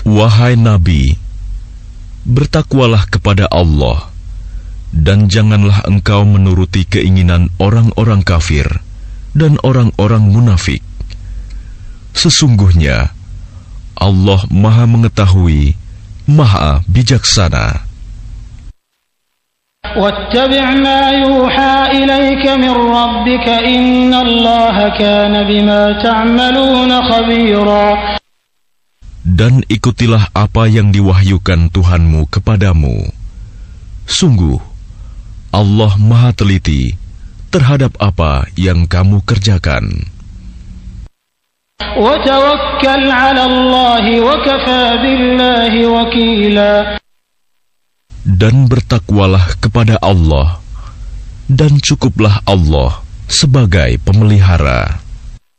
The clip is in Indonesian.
Wahai Nabi, bertakwalah kepada Allah, dan janganlah engkau menuruti keinginan orang-orang kafir dan orang-orang munafik. Sesungguhnya Allah Maha Mengetahui, Maha Bijaksana. واتبع ما يوحى إليك من ربك إن الله كان بما تعملون خبيرا. Dan ikutilah apa yang diwahyukan Tuhanmu kepadamu. Sungguh, Allah Maha Teliti terhadap apa yang kamu kerjakan. وتوكل على الله وكفى بالله وكيلا. Dan bertakwalah kepada Allah, dan cukuplah Allah sebagai pemelihara.